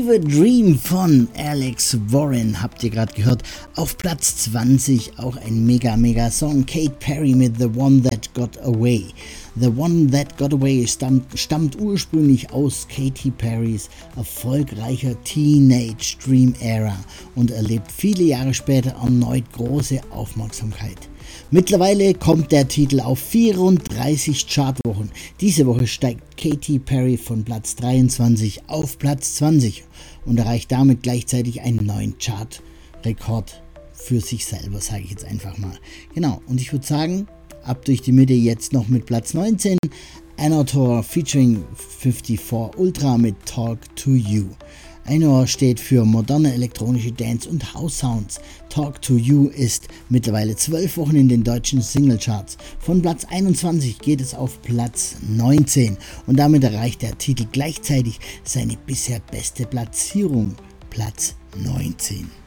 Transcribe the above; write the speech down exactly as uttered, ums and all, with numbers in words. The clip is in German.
Fever Dream von Alex Warren habt ihr gerade gehört. Auf Platz zwanzig auch ein mega mega Song. Katy Perry mit The One That Got Away. The One That Got Away stammt, stammt ursprünglich aus Katy Perrys erfolgreicher Teenage Dream Era und erlebt viele Jahre später erneut große Aufmerksamkeit. Mittlerweile kommt der Titel auf vierunddreißig Chartwochen. Diese Woche steigt Katy Perry von Platz dreiundzwanzig auf Platz zwanzig und erreicht damit gleichzeitig einen neuen Chartrekord für sich selber, sage ich jetzt einfach mal. Genau, und ich würde sagen, ab durch die Mitte jetzt noch mit Platz neunzehn, Einor featuring fünfundfünfzig Ultra mit Talk to You. Einor steht für moderne elektronische Dance- und House-Sounds. Talk to You ist mittlerweile zwölf Wochen in den deutschen Singlecharts. Von Platz einundzwanzig geht es auf Platz neunzehn und damit erreicht der Titel gleichzeitig seine bisher beste Platzierung, Platz neunzehn.